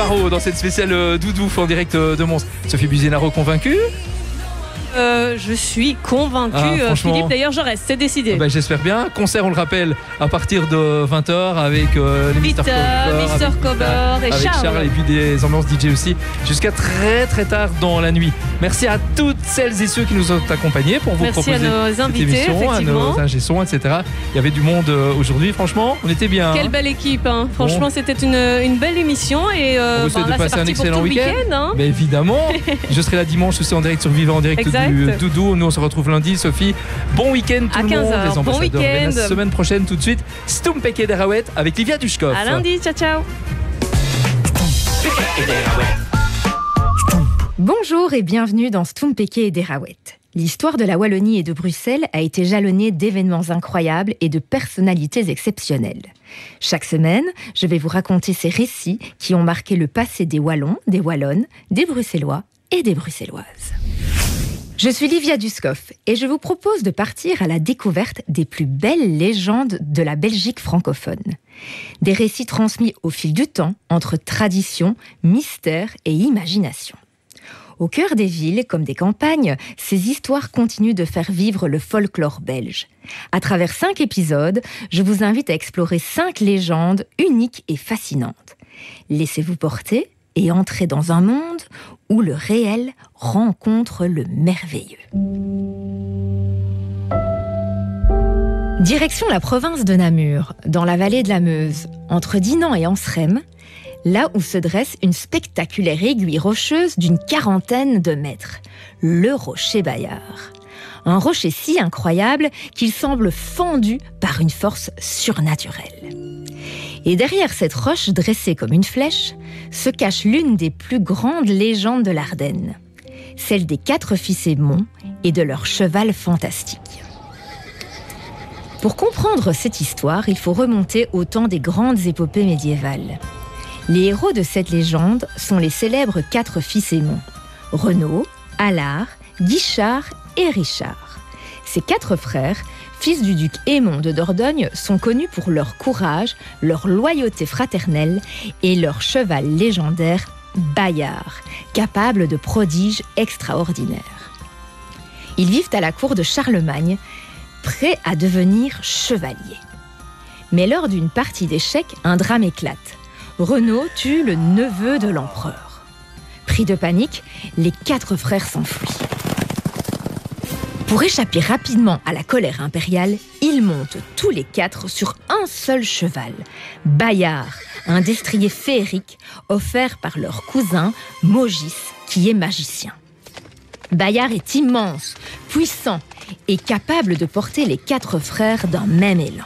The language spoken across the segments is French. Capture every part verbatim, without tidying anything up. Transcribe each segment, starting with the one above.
Buzinaro dans cette spéciale euh, Doudou en direct euh, de Mons. Sophie Buzinaro convaincue? Euh, je suis convaincue, ah, Philippe, d'ailleurs je reste, c'est décidé. Bah, j'espère bien. Concert, on le rappelle, à partir de vingt heures avec euh, les Mister Cover, Mister Cover et avec Charles. Charles et puis des ambiances D J aussi jusqu'à très très tard dans la nuit. Merci à toutes celles et ceux qui nous ont accompagnés pour vous Merci proposer à nos invités, cette émission, à effectivement. nos ingé sons, et cetera. Il y avait du monde euh, aujourd'hui, franchement, on était bien. Quelle hein. belle équipe, hein. Franchement bon. C'était une, une belle émission et euh, on vous souhaite bah, de là, passer un excellent week-end. week-end. Hein. Mais évidemment, je serai là dimanche aussi en direct sur Vivant en direct exact. du Doudou. Nous on se retrouve lundi. Sophie, bon week-end tout à le quinze monde. heures. Les ambassadeurs bon week-end. la semaine prochaine tout de suite. Stumpeke Derawet avec Livia Dushkov. À lundi, ciao ciao. Bonjour et bienvenue dans Stumpeke et Derawet. L'histoire de la Wallonie et de Bruxelles a été jalonnée d'événements incroyables et de personnalités exceptionnelles. Chaque semaine, je vais vous raconter ces récits qui ont marqué le passé des Wallons, des Wallonnes, des Bruxellois et des Bruxelloises. Je suis Livia Dushkov et je vous propose de partir à la découverte des plus belles légendes de la Belgique francophone. Des récits transmis au fil du temps entre tradition, mystère et imagination. Au cœur des villes comme des campagnes, ces histoires continuent de faire vivre le folklore belge. À travers cinq épisodes, je vous invite à explorer cinq légendes uniques et fascinantes. Laissez-vous porter et entrez dans un monde où le réel rencontre le merveilleux. Direction la province de Namur, dans la vallée de la Meuse, entre Dinan et Anseremme, là où se dresse une spectaculaire aiguille rocheuse d'une quarantaine de mètres, le rocher Bayard. Un rocher si incroyable qu'il semble fendu par une force surnaturelle. Et derrière cette roche dressée comme une flèche, se cache l'une des plus grandes légendes de l'Ardenne, celle des quatre fils Aymon et de leur cheval fantastique. Pour comprendre cette histoire, il faut remonter au temps des grandes épopées médiévales. Les héros de cette légende sont les célèbres quatre fils Aymon, Renaud, Allard, Guichard et Richard. Ces quatre frères, fils du duc Aymon de Dordogne, sont connus pour leur courage, leur loyauté fraternelle et leur cheval légendaire Bayard, capable de prodiges extraordinaires. Ils vivent à la cour de Charlemagne, prêts à devenir chevaliers. Mais lors d'une partie d'échecs, un drame éclate. Renaud tue le neveu de l'empereur. Pris de panique, les quatre frères s'enfuient. Pour échapper rapidement à la colère impériale, ils montent tous les quatre sur un seul cheval, Bayard, un destrier féerique offert par leur cousin Mogis, qui est magicien. Bayard est immense, puissant et capable de porter les quatre frères d'un même élan.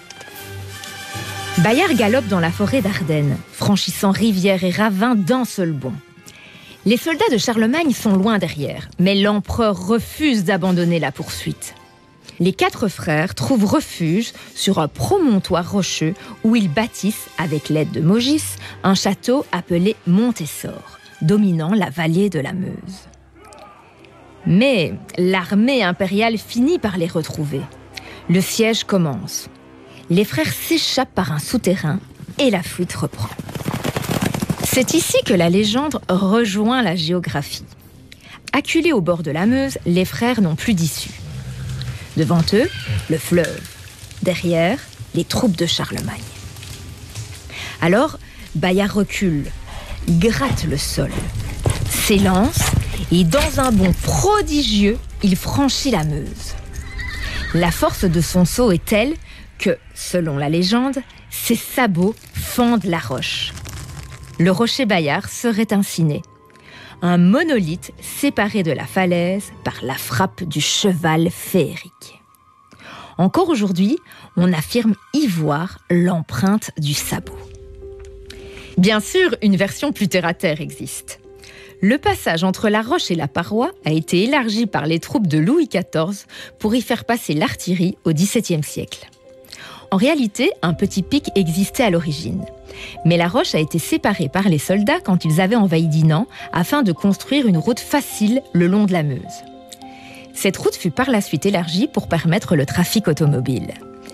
Bayard galope dans la forêt d'Ardennes, franchissant rivières et ravins d'un seul bond. Les soldats de Charlemagne sont loin derrière, mais l'empereur refuse d'abandonner la poursuite. Les quatre frères trouvent refuge sur un promontoire rocheux où ils bâtissent, avec l'aide de Mogis, un château appelé Montessor, dominant la vallée de la Meuse. Mais l'armée impériale finit par les retrouver. Le siège commence. Les frères s'échappent par un souterrain et la fuite reprend. C'est ici que la légende rejoint la géographie. Acculés au bord de la Meuse, les frères n'ont plus d'issue. Devant eux, le fleuve. Derrière, les troupes de Charlemagne. Alors, Bayard recule, gratte le sol, s'élance et dans un bond prodigieux, il franchit la Meuse. La force de son saut est telle que, selon la légende, ses sabots fendent la roche. Le rocher Bayard serait ainsi né. Un monolithe séparé de la falaise par la frappe du cheval féerique. Encore aujourd'hui, on affirme y voir l'empreinte du sabot. Bien sûr, une version plus terre-à-terre existe. Le passage entre la roche et la paroi a été élargi par les troupes de Louis quatorze pour y faire passer l'artillerie au dix-septième siècle. En réalité, un petit pic existait à l'origine. Mais la roche a été séparée par les soldats quand ils avaient envahi Dinan afin de construire une route facile le long de la Meuse. Cette route fut par la suite élargie pour permettre le trafic automobile.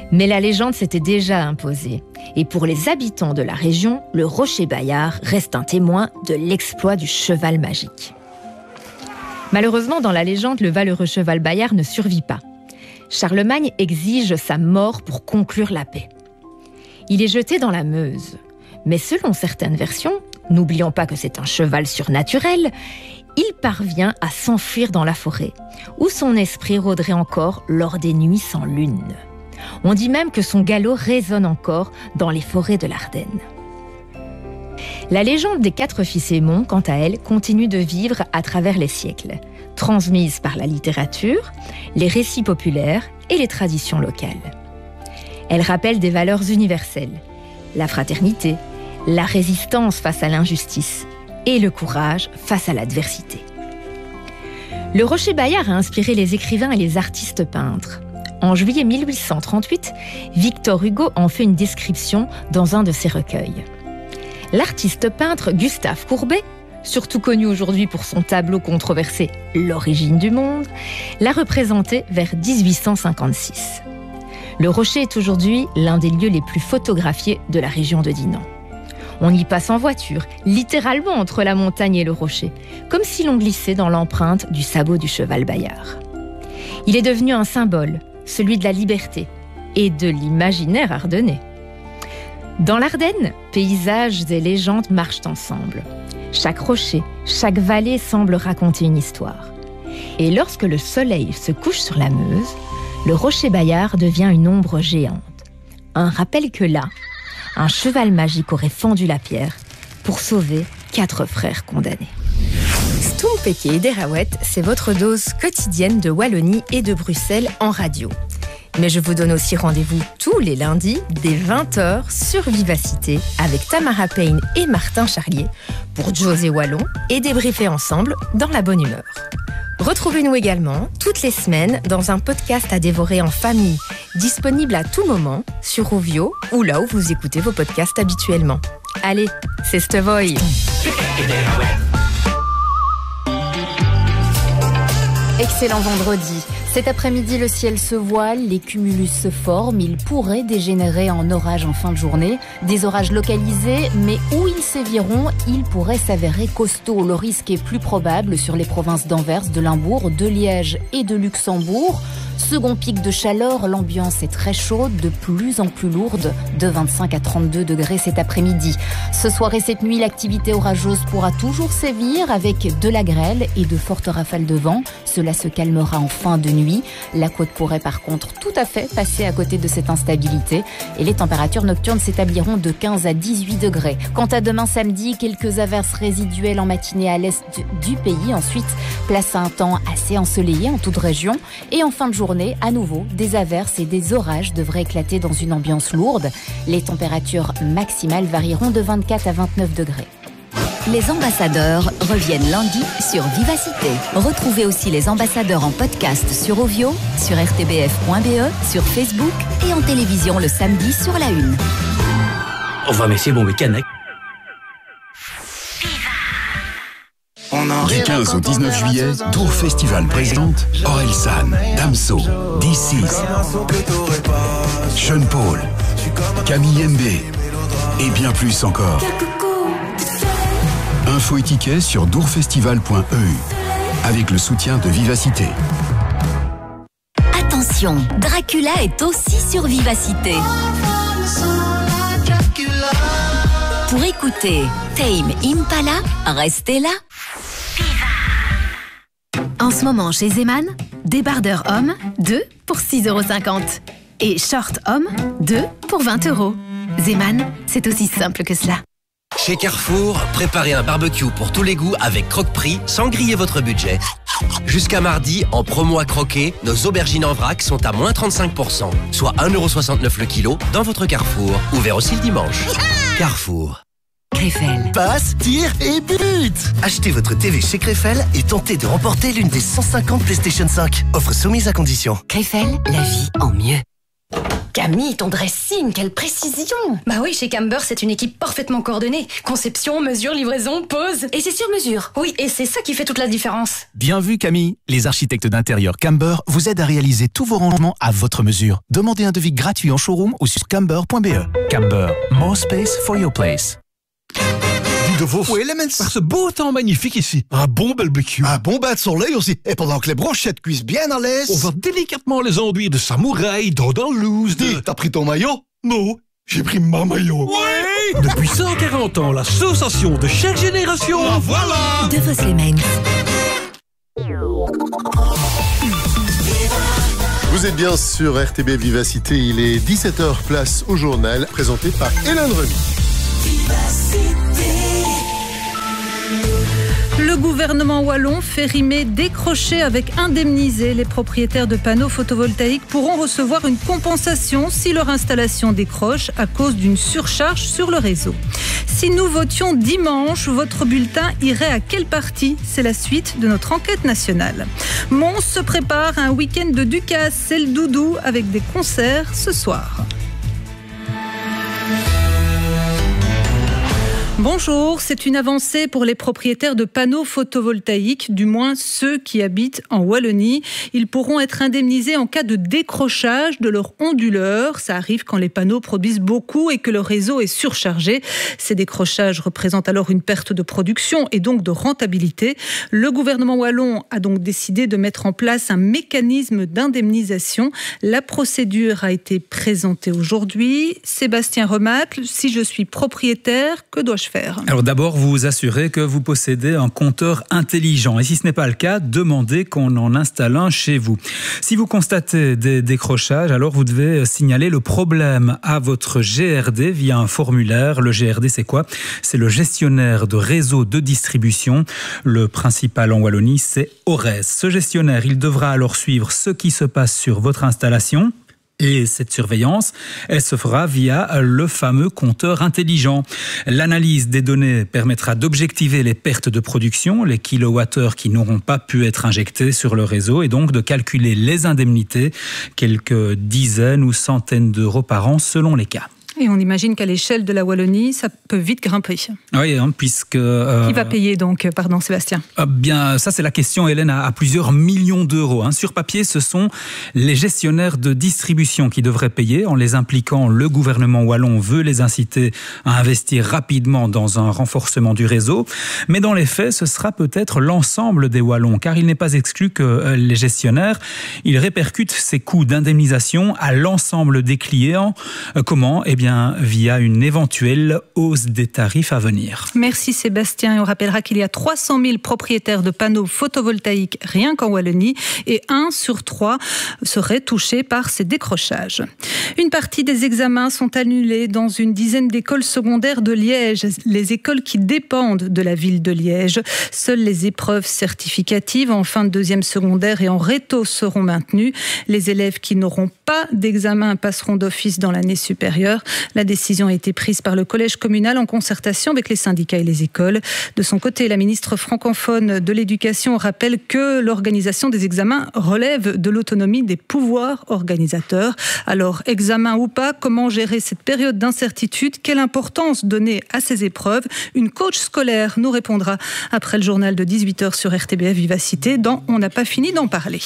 Mais la légende s'était déjà imposée. Et pour les habitants de la région, le Rocher Bayard reste un témoin de l'exploit du cheval magique. Malheureusement, dans la légende, le valeureux cheval Bayard ne survit pas. Charlemagne exige sa mort pour conclure la paix. Il est jeté dans la Meuse. Mais selon certaines versions, n'oublions pas que c'est un cheval surnaturel, il parvient à s'enfuir dans la forêt, où son esprit rôderait encore lors des nuits sans lune. On dit même que son galop résonne encore dans les forêts de l'Ardenne. La légende des quatre fils Aymon, quant à elle, continue de vivre à travers les siècles, transmise par la littérature, les récits populaires et les traditions locales. Elle rappelle des valeurs universelles, la fraternité, la résistance face à l'injustice et le courage face à l'adversité. Le Rocher Bayard a inspiré les écrivains et les artistes peintres. En juillet mille huit cent trente-huit, Victor Hugo en fait une description dans un de ses recueils. L'artiste peintre Gustave Courbet, surtout connu aujourd'hui pour son tableau controversé « L'origine du monde », l'a représenté vers dix-huit cent cinquante-six. Le Rocher est aujourd'hui l'un des lieux les plus photographiés de la région de Dinan. On y passe en voiture, littéralement entre la montagne et le rocher, comme si l'on glissait dans l'empreinte du sabot du cheval Bayard. Il est devenu un symbole, celui de la liberté et de l'imaginaire ardennais. Dans l'Ardenne, paysages et légendes marchent ensemble. Chaque rocher, chaque vallée semble raconter une histoire. Et lorsque le soleil se couche sur la Meuse, le Rocher Bayard devient une ombre géante. Un rappel que là, un cheval magique aurait fendu la pierre pour sauver quatre frères condamnés. Stompeke et Derawet, c'est votre dose quotidienne de Wallonie et de Bruxelles en radio. Mais je vous donne aussi rendez-vous tous les lundis dès vingt heures sur Vivacité avec Tamara Payne et Martin Charlier pour José Wallon et débriefer ensemble dans la bonne humeur. Retrouvez-nous également toutes les semaines dans un podcast à dévorer en famille, disponible à tout moment sur Rovio ou là où vous écoutez vos podcasts habituellement. Allez, c'est Stevoy. Excellent vendredi. Cet après-midi, le ciel se voile, les cumulus se forment, ils pourraient dégénérer en orages en fin de journée. Des orages localisés, mais où ils séviront, ils pourraient s'avérer costauds. Le risque est plus probable sur les provinces d'Anvers, de Limbourg, de Liège et de Luxembourg. Second pic de chaleur, l'ambiance est très chaude, de plus en plus lourde, de vingt-cinq à trente-deux degrés cet après-midi. Ce soir et cette nuit, l'activité orageuse pourra toujours sévir avec de la grêle et de fortes rafales de vent. Cela se calmera en fin de nuit. La côte pourrait par contre tout à fait passer à côté de cette instabilité et les températures nocturnes s'établiront de quinze à dix-huit degrés. Quant à demain samedi, quelques averses résiduelles en matinée à l'est du pays. Ensuite, place à un temps assez ensoleillé en toute région et en fin de journée, à nouveau, des averses et des orages devraient éclater dans une ambiance lourde. Les températures maximales varieront de vingt-quatre à vingt-neuf degrés. Les ambassadeurs reviennent lundi sur Vivacité. Retrouvez aussi les ambassadeurs en podcast sur Ovio, sur r t b f point b e, sur Facebook et en télévision le samedi sur la une. Enfin, mais c'est bon week-end, hein. Du quinze au dix-neuf juillet, Dour Festival présente Orelsan, Damso, D six, Sean Paul, Camille Mbé et bien plus encore. Info et tickets sur dourfestival point e u avec le soutien de Vivacité. Attention, Dracula est aussi sur Vivacité. Pour écouter Tame Impala, restez là. En ce moment chez Zeman, débardeur homme, deux pour six euros cinquante. Et short homme, deux pour vingt euros. Zeman, c'est aussi simple que cela. Chez Carrefour, préparez un barbecue pour tous les goûts avec Croque-Prix sans griller votre budget. Jusqu'à mardi, en promo à croquer, nos aubergines en vrac sont à moins trente-cinq pour cent, soit un euro soixante-neuf le kilo dans votre Carrefour. Ouvert aussi le dimanche. Carrefour. Krefel. Passe, tire et but. Achetez votre T V chez Krefel et tentez de remporter l'une des cent cinquante PlayStation cinq. Offre soumise à condition. Krefel, la vie en mieux. Camille, ton dressing, quelle précision! Bah oui, chez Camber, c'est une équipe parfaitement coordonnée. Conception, mesure, livraison, pose. Et c'est sur mesure. Oui, et c'est ça qui fait toute la différence. Bien vu, Camille. Les architectes d'intérieur Camber vous aident à réaliser tous vos rangements à votre mesure. Demandez un devis gratuit en showroom ou sur camber point b e. Camber, more space for your place. De Vos. Oui, les par ce beau temps magnifique ici. Un bon barbecue. Un bon bain de soleil aussi. Et pendant que les brochettes cuisent bien à l'aise, on va délicatement les enduire de samouraï, d'eau dans loose. De... Dis, t'as pris ton maillot? Non, j'ai pris ma maillot. Oui. Depuis cent quarante ans, la sensation de chaque génération. Ah, voilà. De Vos les Mains. Vous êtes bien sur R T B Vivacité. Il est dix-sept heures, place au journal, présenté par Hélène Remy. Le gouvernement wallon fait rimer décrocher avec indemniser. Les propriétaires de panneaux photovoltaïques pourront recevoir une compensation si leur installation décroche à cause d'une surcharge sur le réseau. Si nous votions dimanche, votre bulletin irait à quel parti? C'est la suite de notre enquête nationale. Mons se prépare à un week-end de Ducasse, c'est le doudou avec des concerts ce soir. Bonjour, c'est une avancée pour les propriétaires de panneaux photovoltaïques, du moins ceux qui habitent en Wallonie. Ils pourront être indemnisés en cas de décrochage de leur onduleur. Ça arrive quand les panneaux produisent beaucoup et que le réseau est surchargé. Ces décrochages représentent alors une perte de production et donc de rentabilité. Le gouvernement wallon a donc décidé de mettre en place un mécanisme d'indemnisation. La procédure a été présentée aujourd'hui. Sébastien Remacle, si je suis propriétaire, que dois-je faire ? Alors d'abord, vous vous assurez que vous possédez un compteur intelligent. Et si ce n'est pas le cas, demandez qu'on en installe un chez vous. Si vous constatez des décrochages, alors vous devez signaler le problème à votre G R D via un formulaire. Le G R D, c'est quoi ? C'est le gestionnaire de réseau de distribution. Le principal en Wallonie, c'est Orez. Ce gestionnaire, il devra alors suivre ce qui se passe sur votre installation. Et cette surveillance, elle se fera via le fameux compteur intelligent. L'analyse des données permettra d'objectiver les pertes de production, les kilowattheures qui n'auront pas pu être injectés sur le réseau et donc de calculer les indemnités, quelques dizaines ou centaines d'euros par an selon les cas. Et on imagine qu'à l'échelle de la Wallonie, ça peut vite grimper. Oui, hein, puisque... Euh, Qui va payer donc, pardon Sébastien ? euh, Bien, ça c'est la question, Hélène, à, à plusieurs millions d'euros. Hein. Sur papier, ce sont les gestionnaires de distribution qui devraient payer. En les impliquant, le gouvernement wallon veut les inciter à investir rapidement dans un renforcement du réseau. Mais dans les faits, ce sera peut-être l'ensemble des Wallons, car il n'est pas exclu que euh, les gestionnaires, ils répercutent ces coûts d'indemnisation à l'ensemble des clients. Euh, comment ? Eh bien, via une éventuelle hausse des tarifs à venir. Merci Sébastien. Et on rappellera qu'il y a trois cent mille propriétaires de panneaux photovoltaïques rien qu'en Wallonie et un sur trois serait touché par ces décrochages. Une partie des examens sont annulés dans une dizaine d'écoles secondaires de Liège, les écoles qui dépendent de la ville de Liège. Seules les épreuves certificatives en fin de deuxième secondaire et en réto seront maintenues. Les élèves qui n'auront pas d'examen passeront d'office dans l'année supérieure. La décision a été prise par le collège communal en concertation avec les syndicats et les écoles. De son côté, la ministre francophone de l'Éducation rappelle que l'organisation des examens relève de l'autonomie des pouvoirs organisateurs. Alors, examen ou pas, comment gérer cette période d'incertitude ? Quelle importance donner à ces épreuves ? Une coach scolaire nous répondra après le journal de dix-huit heures sur R T B F Vivacité dans On n'a pas fini d'en parler.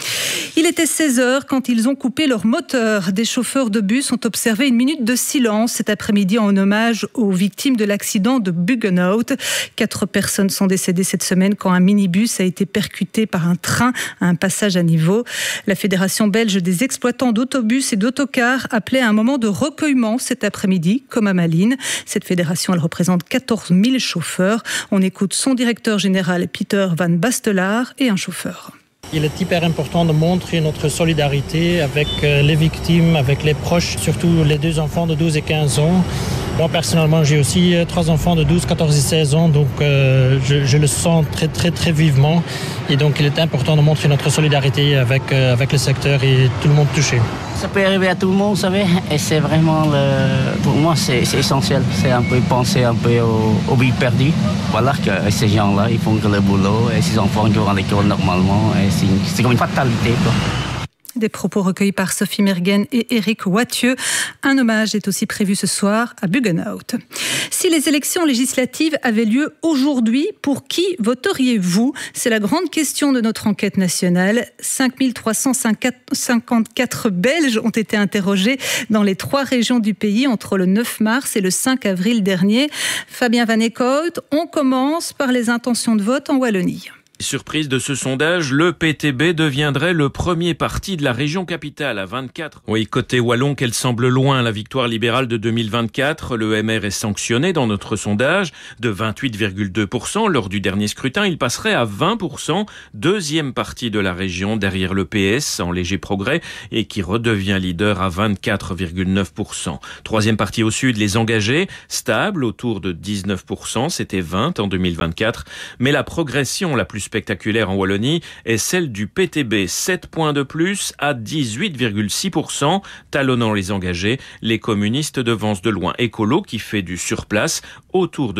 Il était seize heures quand ils ont coupé leur moteur. Des chauffeurs de bus ont observé une minute de silence cet après-midi en hommage aux victimes de l'accident de Buggenhout. Quatre personnes sont décédées cette semaine quand un minibus a été percuté par un train à un passage à niveau. La Fédération belge des exploitants d'autobus et d'autocars appelait à un moment de recueillement cet après-midi, comme à Malines. Cette fédération, elle représente quatorze mille chauffeurs. On écoute son directeur général, Peter Van Bastelaar, et un chauffeur. Il est hyper important de montrer notre solidarité avec les victimes, avec les proches, surtout les deux enfants de douze et quinze ans. Moi, personnellement, j'ai aussi trois enfants de douze, quatorze et seize ans, donc euh, je, je le sens très, très, très vivement. Et donc, il est important de montrer notre solidarité avec, euh, avec le secteur et tout le monde touché. Ça peut arriver à tout le monde, vous savez, et c'est vraiment, le... pour moi, c'est, c'est essentiel. C'est un peu penser un peu aux, aux vies perdues. Voilà, que ces gens-là, ils font que le boulot, et ces enfants qui vont à l'école normalement, et c'est, c'est comme une fatalité, quoi. Des propos recueillis par Sophie Mergen et Éric Wattieu. Un hommage est aussi prévu ce soir à Buggenhout. Si les élections législatives avaient lieu aujourd'hui, pour qui voteriez-vous ? C'est la grande question de notre enquête nationale. cinq mille trois cent cinquante-quatre Belges ont été interrogés dans les trois régions du pays entre le neuf mars et le cinq avril dernier. Fabien Van Eekhout, on commence par les intentions de vote en Wallonie. Surprise de ce sondage, le P T B deviendrait le premier parti de la région capitale à vingt-quatre. Oui, côté wallon, qu'elle semble loin, la victoire libérale de deux mille vingt-quatre. Le M R est sanctionné dans notre sondage de vingt-huit virgule deux pour cent. Lors du dernier scrutin, il passerait à vingt pour cent. Deuxième parti de la région derrière le P S en léger progrès et qui redevient leader à vingt-quatre virgule neuf pour cent. Troisième parti au sud, les engagés, stable autour de dix-neuf pour cent. C'était vingt en deux mille vingt-quatre. Mais la progression la plus spectaculaire en Wallonie est celle du P T B, sept points de plus à dix-huit virgule six pour cent, talonnant les engagés. Les communistes devancent de loin Écolo qui fait du surplace autour de